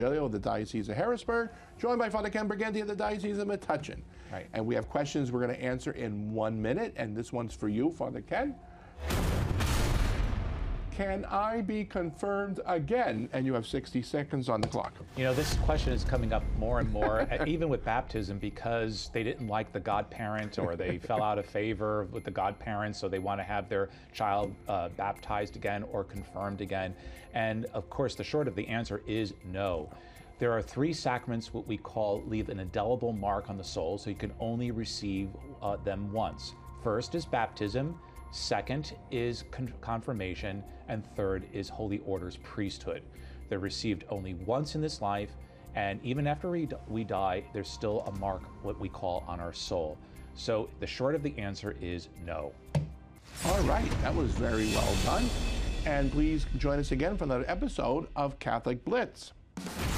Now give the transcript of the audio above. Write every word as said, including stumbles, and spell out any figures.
of the Diocese of Harrisburg, joined by Father Ken Briganti of the Diocese of Metuchen. Right. And we have questions we're going to answer in one minute, and this one's for you, Father Ken. Can I be confirmed again? And you have sixty seconds on the clock. You know, this question is coming up more and more, even with baptism, because they didn't like the godparent or they fell out of favor with the godparent, so they want to have their child uh, baptized again or confirmed again. And of course, the short of the answer is no. There are three sacraments, what we call leave an indelible mark on the soul, so you can only receive uh, them once. First is baptism. Second is con confirmation, and third is Holy Order's priesthood. They're received only once in this life, and even after we, we die, there's still a mark, what we call, on our soul. So the short of the answer is no. All right, that was very well done. And please join us again for another episode of Catholic Blitz.